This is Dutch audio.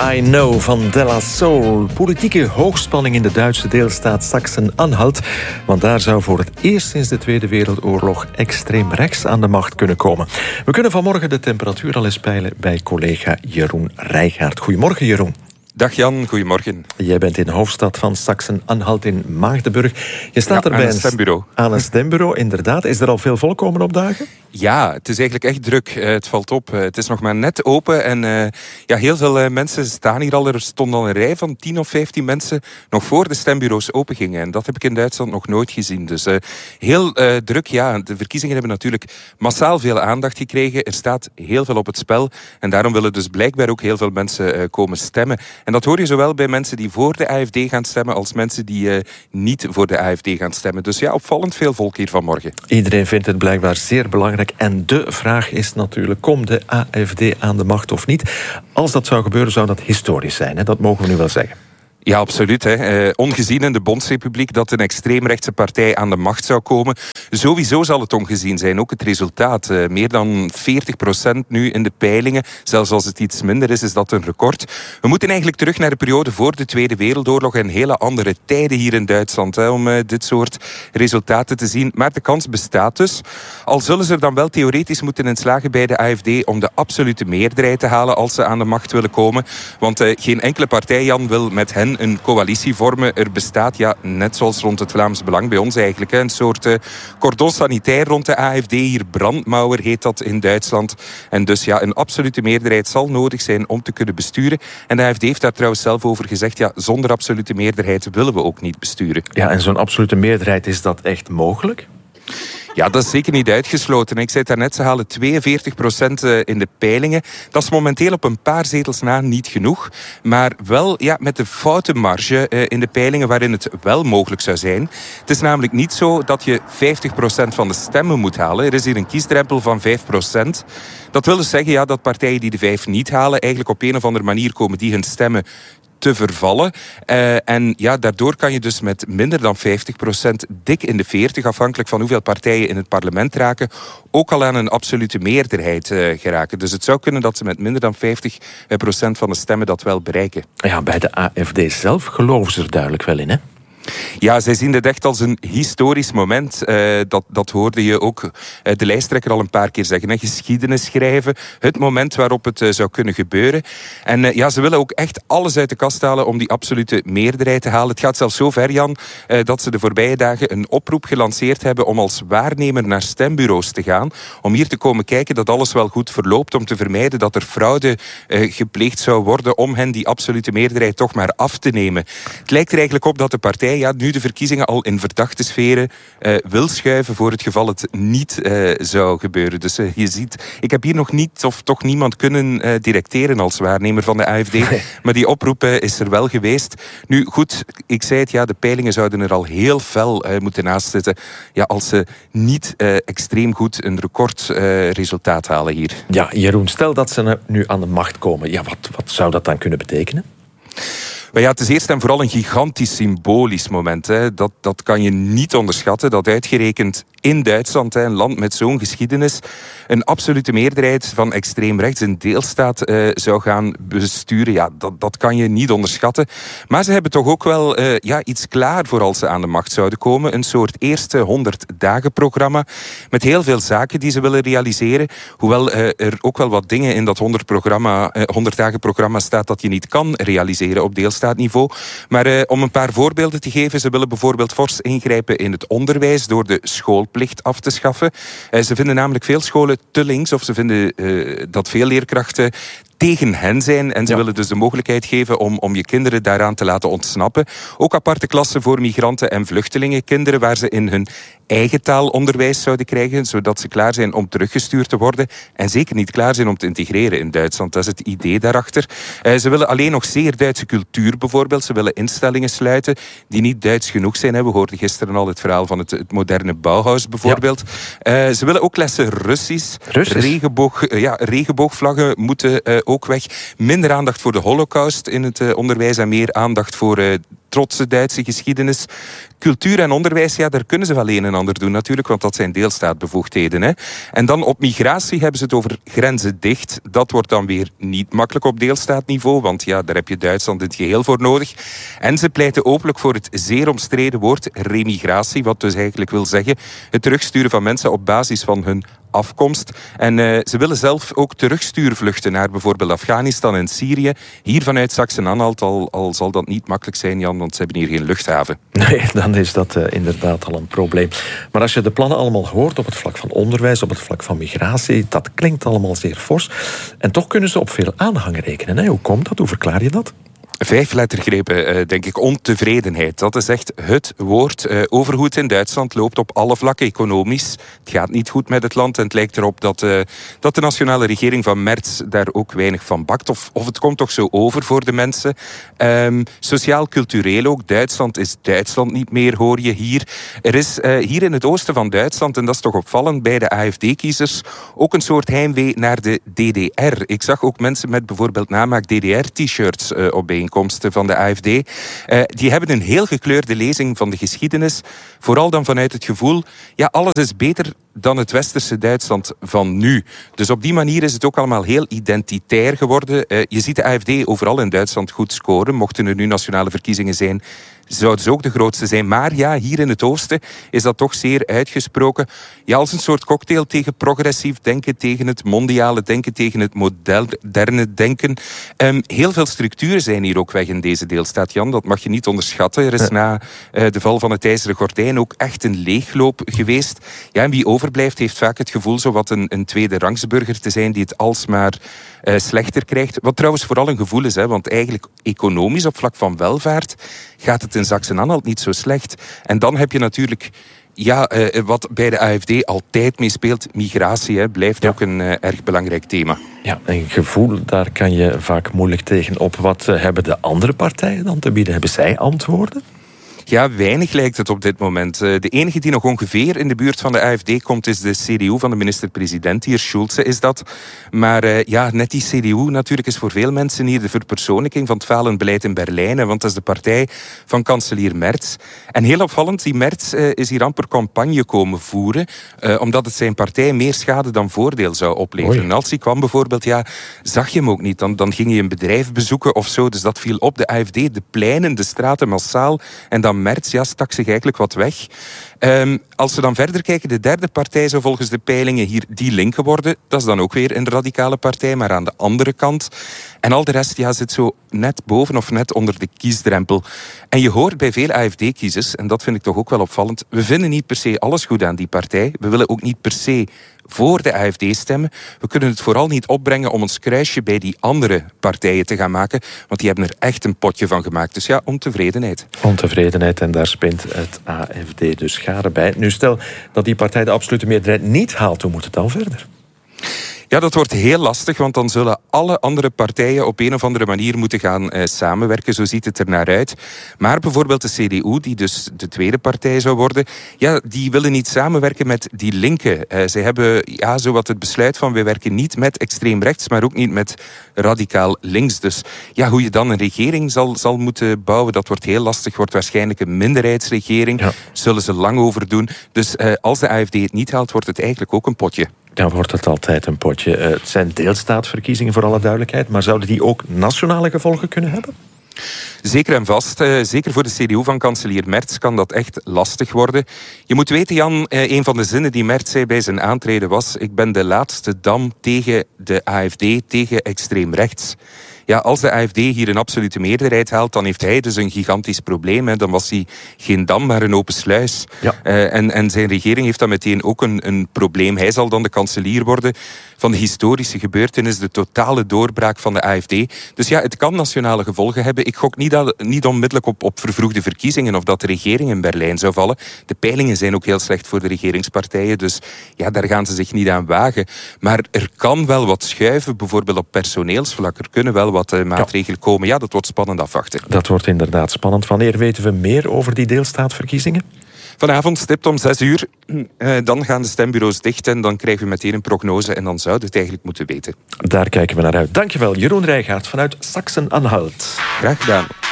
I Know van De La Soul. Politieke hoogspanning in de Duitse deelstaat Sachsen-Anhalt. Want daar zou voor het eerst sinds de Tweede Wereldoorlog extreem rechts aan de macht kunnen komen. We kunnen vanmorgen de temperatuur al eens peilen bij collega Jeroen Rijgaard. Goedemorgen, Jeroen. Dag Jan, goedemorgen. Jij bent in de hoofdstad van Sachsen-Anhalt in Maagdenburg. Je staat erbij aan een stembureau, inderdaad. Is er al veel volk komen opdagen? Ja, het is eigenlijk echt druk. Het valt op. Het is nog maar net open en heel veel mensen staan hier al. Er stond al een rij van 10 of 15 mensen nog voor de stembureaus open gingen. En dat heb ik in Duitsland nog nooit gezien. Dus heel druk, ja. De verkiezingen hebben natuurlijk massaal veel aandacht gekregen. Er staat heel veel op het spel. En daarom willen dus blijkbaar ook heel veel mensen komen stemmen. En dat hoor je zowel bij mensen die voor de AfD gaan stemmen als mensen die niet voor de AfD gaan stemmen. Dus ja, opvallend veel volk hier vanmorgen. Iedereen vindt het blijkbaar zeer belangrijk. En de vraag is natuurlijk, komt de AfD aan de macht of niet? Als dat zou gebeuren, zou dat historisch zijn. Hè? Dat mogen we nu wel zeggen. Ja, absoluut. Ongezien in de Bondsrepubliek dat een extreemrechtse partij aan de macht zou komen. Sowieso zal het ongezien zijn. Ook het resultaat. Meer dan 40% nu in de peilingen. Zelfs als het iets minder is dat een record. We moeten eigenlijk terug naar de periode voor de Tweede Wereldoorlog en hele andere tijden hier in Duitsland om dit soort resultaten te zien. Maar de kans bestaat dus. Al zullen ze er dan wel theoretisch moeten in slagen bij de AfD om de absolute meerderheid te halen als ze aan de macht willen komen. Want geen enkele partij, Jan, wil met hen een coalitie vormen. Er bestaat, ja, net zoals rond het Vlaams Belang bij ons eigenlijk, een soort cordon sanitair rond de AfD. Hier brandmauer heet dat in Duitsland. En dus ja, een absolute meerderheid zal nodig zijn om te kunnen besturen. En de AfD heeft daar trouwens zelf over gezegd, ja, zonder absolute meerderheid willen we ook niet besturen. Ja, en zo'n absolute meerderheid, is dat echt mogelijk? Ja, dat is zeker niet uitgesloten. Ik zei het daarnet, ze halen 42% in de peilingen. Dat is momenteel op een paar zetels na niet genoeg. Maar wel met de foutenmarge in de peilingen waarin het wel mogelijk zou zijn. Het is namelijk niet zo dat je 50% van de stemmen moet halen. Er is hier een kiesdrempel van 5%. Dat wil dus zeggen dat partijen die de 5 niet halen, eigenlijk op een of andere manier komen die hun stemmen te vervallen. En ja, daardoor kan je dus met minder dan 50%, dik in de 40, afhankelijk van hoeveel partijen in het parlement raken, ook al aan een absolute meerderheid geraken. Dus het zou kunnen dat ze met minder dan 50% van de stemmen dat wel bereiken. Ja, bij de AfD zelf geloven ze er duidelijk wel in, hè? Ja, zij zien dit echt als een historisch moment. Dat hoorde je ook de lijsttrekker al een paar keer zeggen. Hè. Geschiedenis schrijven, het moment waarop het zou kunnen gebeuren. En ze willen ook echt alles uit de kast halen om die absolute meerderheid te halen. Het gaat zelfs zo ver, Jan, dat ze de voorbije dagen een oproep gelanceerd hebben om als waarnemer naar stembureaus te gaan. Om hier te komen kijken dat alles wel goed verloopt. Om te vermijden dat er fraude gepleegd zou worden om hen die absolute meerderheid toch maar af te nemen. Het lijkt er eigenlijk op dat de partij nu de verkiezingen al in verdachte sferen wil schuiven voor het geval het niet zou gebeuren. Dus je ziet, ik heb hier nog niet of toch niemand kunnen directeren als waarnemer van de AfD, maar die oproep is er wel geweest. Nu goed, ik zei het, de peilingen zouden er al heel fel moeten naast zitten. Ja, als ze niet extreem goed een recordresultaat halen hier. Ja, Jeroen, stel dat ze nu aan de macht komen. Ja, wat zou dat dan kunnen betekenen? Maar ja, het is eerst en vooral een gigantisch symbolisch moment. Hè. Dat kan je niet onderschatten. Dat uitgerekend in Duitsland, een land met zo'n geschiedenis, een absolute meerderheid van extreem rechts een deelstaat zou gaan besturen. Ja, dat kan je niet onderschatten. Maar ze hebben toch ook wel iets klaar voor als ze aan de macht zouden komen. Een soort eerste 100-dagen-programma met heel veel zaken die ze willen realiseren. Hoewel er ook wel wat dingen in dat 100-dagen-programma staat dat je niet kan realiseren op deelstaatniveau. Maar om een paar voorbeelden te geven, ze willen bijvoorbeeld fors ingrijpen in het onderwijs door de schoolplicht af te schaffen. Ze vinden namelijk veel scholen te links, of ze vinden dat veel leerkrachten tegen hen zijn. En ze willen dus de mogelijkheid geven om je kinderen daaraan te laten ontsnappen. Ook aparte klassen voor migranten en vluchtelingen. Kinderen waar ze in hun eigen taal onderwijs zouden krijgen, zodat ze klaar zijn om teruggestuurd te worden. En zeker niet klaar zijn om te integreren in Duitsland. Dat is het idee daarachter. Ze willen alleen nog zeer Duitse cultuur bijvoorbeeld. Ze willen instellingen sluiten die niet Duits genoeg zijn. We hoorden gisteren al het verhaal van het moderne Bauhaus bijvoorbeeld. Ja. Ze willen ook lessen Russisch. Regenboogvlaggen moeten ook weg. Minder aandacht voor de Holocaust in het onderwijs en meer aandacht voor trotse Duitse geschiedenis. Cultuur en onderwijs, ja, daar kunnen ze wel een en ander doen natuurlijk, want dat zijn deelstaatbevoegdheden. Hè. En dan op migratie hebben ze het over grenzen dicht. Dat wordt dan weer niet makkelijk op deelstaatniveau, want ja, daar heb je Duitsland in het geheel voor nodig. En ze pleiten openlijk voor het zeer omstreden woord remigratie, wat dus eigenlijk wil zeggen het terugsturen van mensen op basis van hun afkomst. En ze willen zelf ook terugstuurvluchten naar bijvoorbeeld Afghanistan en Syrië. Hier vanuit Sachsen-Anhalt, al zal dat niet makkelijk zijn, Jan, want ze hebben hier geen luchthaven. Nee, dan is dat inderdaad al een probleem. Maar als je de plannen allemaal hoort op het vlak van onderwijs, op het vlak van migratie, dat klinkt allemaal zeer fors. En toch kunnen ze op veel aanhang rekenen. Hè? Hoe komt dat? Hoe verklaar je dat? 5 lettergrepen, denk ik. Ontevredenheid. Dat is echt het woord over hoe het in Duitsland loopt op alle vlakken economisch. Het gaat niet goed met het land en het lijkt erop dat de nationale regering van Merz daar ook weinig van bakt. Of het komt toch zo over voor de mensen. Sociaal-cultureel ook. Duitsland is Duitsland niet meer, hoor je hier. Er is hier in het oosten van Duitsland, en dat is toch opvallend, bij de AfD-kiezers ook een soort heimwee naar de DDR. Ik zag ook mensen met bijvoorbeeld namaak DDR-t-shirts op bijeenkomsten van de AfD. Die hebben een heel gekleurde lezing van de geschiedenis. Vooral dan vanuit het gevoel, ja, alles is beter dan het westerse Duitsland van nu. Dus op die manier is het ook allemaal heel identitair geworden. Je ziet de AfD overal in Duitsland goed scoren. Mochten er nu nationale verkiezingen zijn, zouden ze ook de grootste zijn. Maar ja, hier in het oosten is dat toch zeer uitgesproken. Ja, als een soort cocktail tegen progressief denken, tegen het mondiale denken, tegen het moderne denken. Heel veel structuren zijn hier ook weg in deze deelstaat, Jan. Dat mag je niet onderschatten. Er is na de val van het IJzeren Gordijn ook echt een leegloop geweest. Ja, en wie overblijft heeft vaak het gevoel zo wat een tweede rangsburger te zijn die het alsmaar slechter krijgt. Wat trouwens vooral een gevoel is, hè, want eigenlijk economisch op vlak van welvaart gaat het in Sachsen-Anhalt niet zo slecht. En dan heb je natuurlijk, ja, wat bij de AfD altijd meespeelt, migratie, hè, blijft ook een erg belangrijk thema. Ja, een gevoel, daar kan je vaak moeilijk tegen op. Wat hebben de andere partijen dan te bieden? Hebben zij antwoorden? Ja, weinig lijkt het op dit moment. De enige die nog ongeveer in de buurt van de AfD komt is de CDU van de minister-president hier. Schulze is dat. Maar ja, net die CDU natuurlijk is voor veel mensen hier de verpersoonlijking van het falend beleid in Berlijn. Want dat is de partij van kanselier Merz. En heel opvallend, die Merz is hier amper campagne komen voeren, omdat het zijn partij meer schade dan voordeel zou opleveren. En als hij kwam bijvoorbeeld, ja, zag je hem ook niet. Dan ging je een bedrijf bezoeken of zo. Dus dat viel op. De AfD, de pleinen, de straten massaal. En dan Merz, ja, stak zich eigenlijk wat weg. Als we dan verder kijken, de derde partij zou volgens de peilingen hier die linker worden. Dat is dan ook weer een radicale partij, maar aan de andere kant. En al de rest, ja, zit zo net boven of net onder de kiesdrempel. En je hoort bij veel AfD-kiezers, en dat vind ik toch ook wel opvallend, we vinden niet per se alles goed aan die partij. We willen ook niet per se voor de AfD stemmen. We kunnen het vooral niet opbrengen om ons kruisje bij die andere partijen te gaan maken, want die hebben er echt een potje van gemaakt. Dus ja, ontevredenheid. Ontevredenheid, en daar spint het AfD dus schade bij. Nu, stel dat die partij de absolute meerderheid niet haalt, hoe moet het dan verder? Ja, dat wordt heel lastig, want dan zullen alle andere partijen op een of andere manier moeten gaan samenwerken. Zo ziet het er naar uit. Maar bijvoorbeeld de CDU, die dus de tweede partij zou worden, ja, die willen niet samenwerken met die linken. Zij hebben ja, zowat het besluit van wij werken niet met extreem rechts, maar ook niet met radicaal links. Dus ja, hoe je dan een regering zal moeten bouwen, dat wordt heel lastig. Wordt waarschijnlijk een minderheidsregering. Ja. Zullen ze lang over doen. Dus als de AfD het niet haalt, wordt het eigenlijk ook een potje. Dan wordt het altijd een potje. Het zijn deelstaatverkiezingen voor alle duidelijkheid, maar zouden die ook nationale gevolgen kunnen hebben? Zeker en vast. Zeker voor de CDU van kanselier Merz kan dat echt lastig worden. Je moet weten, Jan, een van de zinnen die Merz zei bij zijn aantreden was: ik ben de laatste dam tegen de AfD, tegen extreem rechts. Ja, als de AfD hier een absolute meerderheid haalt, dan heeft hij dus een gigantisch probleem. Hè. Dan was hij geen dam, maar een open sluis. Ja. En zijn regering heeft dan meteen ook een probleem. Hij zal dan de kanselier worden van de historische gebeurtenis, de totale doorbraak van de AfD. Dus ja, het kan nationale gevolgen hebben. Ik gok niet onmiddellijk op vervroegde verkiezingen of dat de regering in Berlijn zou vallen. De peilingen zijn ook heel slecht voor de regeringspartijen, dus ja, daar gaan ze zich niet aan wagen. Maar er kan wel wat schuiven, bijvoorbeeld op personeelsvlak. Er kunnen wel wat maatregelen komen. Ja, dat wordt spannend afwachten. Dat wordt inderdaad spannend. Wanneer weten we meer over die deelstaatverkiezingen? Vanavond stipt om 6:00. Dan gaan de stembureaus dicht en dan krijgen we meteen een prognose en dan zouden we het eigenlijk moeten weten. Daar kijken we naar uit. Dankjewel, Jeroen Rijgaard vanuit Sachsen-Anhalt. Graag gedaan.